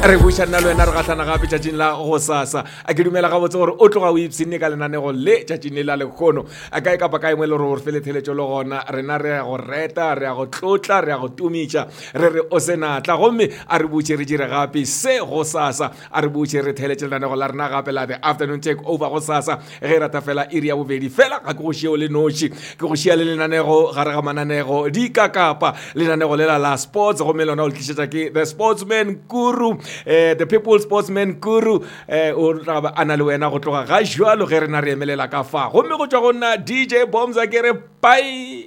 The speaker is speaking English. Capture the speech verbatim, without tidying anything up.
re buša nna le wena re gatlana gape tšatšing la go sasa a ke dumela gabotse gore o tloga o ipsene ka lenanego le tšatšing le la lekgono a kae kapa kae mo e le gore o re feletheletšo le gona rena re ya go reta re ya go tlotla re ya go tumiša re re o senatla gomme a re butše re dire gape se go sasa a re butše re theletše lenanego la rena gape la the afternoon take over go sasa ge rata fela iri ya bobedi fela ga ke go šeo le noši ke go šea le lenanego gare ga mananego di ka kapa lenanego le la la sports gomme lona o le tlišetša ke the sportsman guru eh, the people sportsman guru eh, o raba ana le wena go tloga ga jwalo ge re na re emelela ka fa gomme go tšwa go nna D J Bombs a ke re bye.